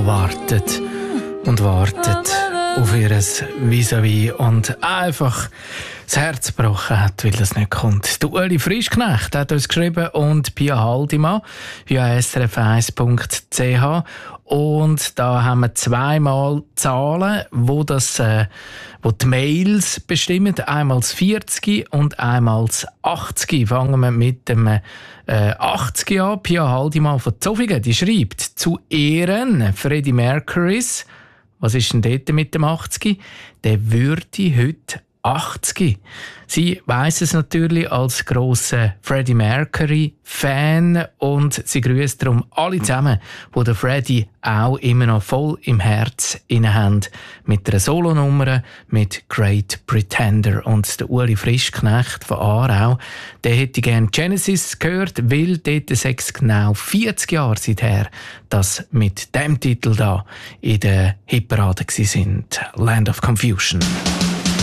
wartet und wartet auf ihr Vis-à-vis und einfach das Herz gebrochen hat, weil das nicht kommt. Der Ueli Frischknecht hat uns geschrieben und Pia Haldimann via srf1.ch. Und da haben wir zweimal Zahlen, wo die Mails bestimmen. Einmal das 40 und einmal das 80. Fangen wir mit dem 80 an. Pia Haldimann von Zofingen, die schreibt: Zu Ehren Freddie Mercurys. Was ist denn dort mit dem 80? Der würde heute 80. Sie weiss es natürlich als grosser Freddie Mercury-Fan und sie grüßt darum alle zusammen, die den Freddie auch immer noch voll im Herz inne haben, mit einer Solonummer mit Great Pretender. Und der Uli Frischknecht von Aarau, der hätte gerne Genesis gehört, weil dort 6 genau 40 Jahre seither, dass mit dem Titel da in der Hitparade waren. Land of Confusion.